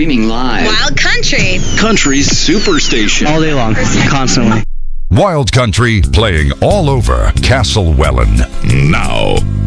Streaming live. Wild Country. Country's superstation. All day long, constantly. Wild Country playing all over Castle Welland now.